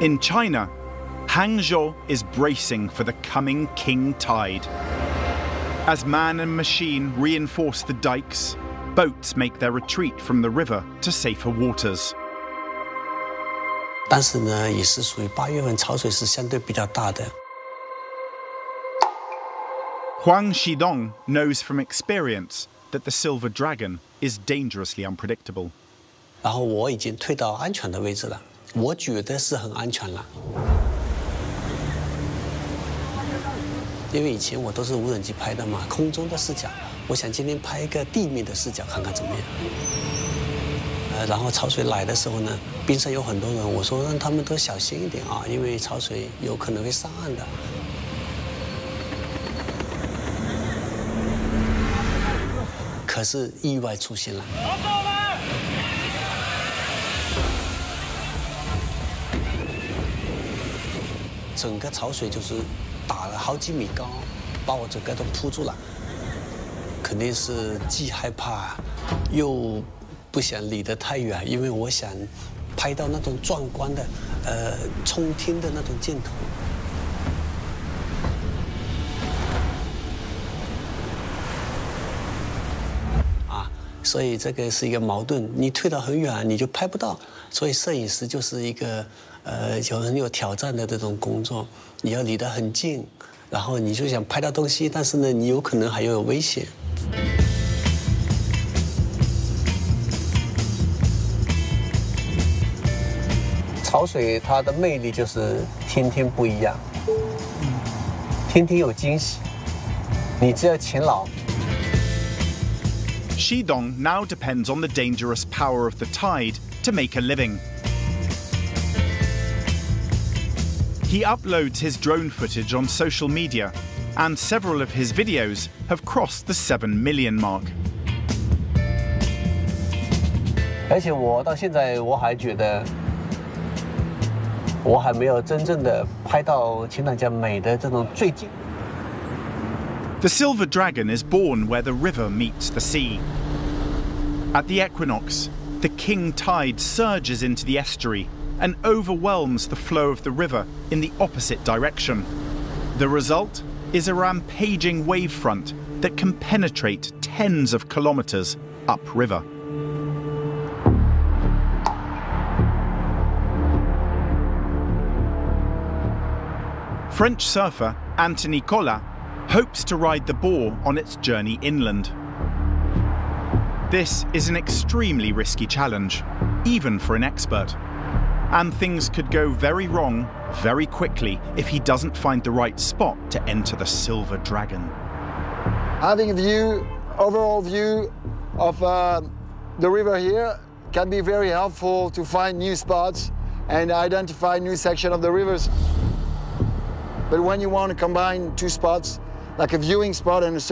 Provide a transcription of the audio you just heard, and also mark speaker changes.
Speaker 1: In China, Hangzhou is bracing for the coming king tide. As man and machine reinforce the dikes, boats make their retreat from the river to safer waters.
Speaker 2: 但是呢，也是属于8月份潮水是相对比较大的。
Speaker 1: Huang Xidong knows from experience that the Silver Dragon is dangerously unpredictable.
Speaker 2: 然后我已经退到安全的位置了，我觉得是很安全了。因为以前我都是无人机拍的嘛，空中的视角。我想今天拍一个地面的视角，看看怎么样。然后潮水来的时候呢，冰上有很多人，我说让他们都小心一点啊，因为潮水有可能会上岸的。可是意外出现了。 整个潮水就是打了好几米高，把我整个都扑住了。肯定是既害怕，又不想离得太远，因为我想拍到那种壮观的，冲天的那种镜头。啊，所以这个是一个矛盾，你退到很远，你就拍不到。所以摄影师就是一个。 很有挑战的这种工作，你要离得很近，然后你就想拍到东西，但是呢，你有可能还有危险。潮水它的魅力就是天天不一样，天天有惊喜，你只要勤劳。
Speaker 1: Xidong now depends on the dangerous power of the tide to make a living. He uploads his drone footage on social media, and several of his videos have crossed the 7 million mark.
Speaker 2: 而且我到现在我还觉得，我还没有真正的拍到青岛江美的这种最近。
Speaker 1: The Silver Dragon is born where the river meets the sea. At the equinox, the king tide surges into the estuary and overwhelms the flow of the river in the opposite direction. The result is a rampaging wavefront that can penetrate tens of kilometers upriver. French surfer Anthony Collat hopes to ride the Bore on its journey inland. This is an extremely risky challenge, even for an expert. And things could go very wrong very quickly if he doesn't find the right spot to enter the Silver Dragon.
Speaker 3: Having a overall view of the river here can be very helpful to find new spots and identify new sections of the rivers. But when you want to combine two spots, like a viewing spot and a